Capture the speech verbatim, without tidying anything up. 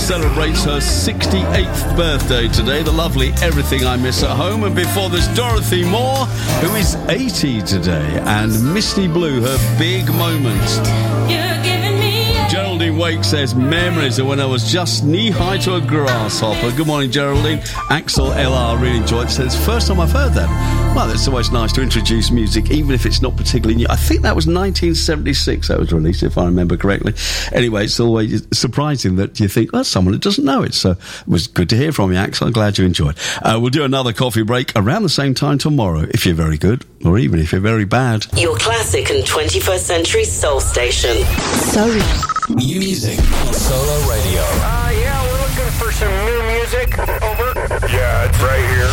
celebrates her sixty-eighth birthday today. The lovely Everything I Miss at Home. And before this, Dorothy Moore, who is eighty today, and Misty Blue, her big moment. You're giving me Geraldine Wake says, memories of when I was just knee-high to a grasshopper. Good morning, Geraldine. Axel L R really enjoyed it. Says, first time I've heard that. Well, it's always nice to introduce music, even if it's not particularly new. I think that was nineteen seventy-six that was released, if I remember correctly. Anyway, it's always surprising that you think, well, someone that doesn't know it. So it was good to hear from you, Axel. I'm glad you enjoyed. Uh, we'll do another coffee break around the same time tomorrow, if you're very good, or even if you're very bad. Your classic and twenty-first century soul station. Sorry. New music on Solo Radio. Uh, yeah, we're looking for some new music. Over. Yeah, it's right here.